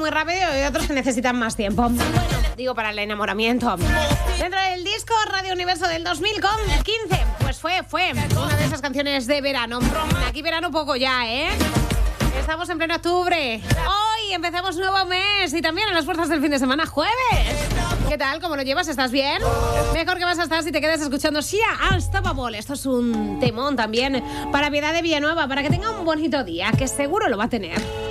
muy rápido y otros que necesitan más tiempo. Digo, para el enamoramiento. Dentro del disco Radio Universo del 2015, pues fue una de esas canciones de verano. Aquí verano poco ya, ¿eh? Estamos en pleno octubre. Hoy empezamos nuevo mes y también a las puertas del fin de semana, jueves. ¿Qué tal? ¿Cómo lo llevas? ¿Estás bien? Mejor que vas a estar si te quedas escuchando Sia Unstoppable. Esto es un temón también para Piedad de Villanueva, para que tenga un bonito día, que seguro lo va a tener.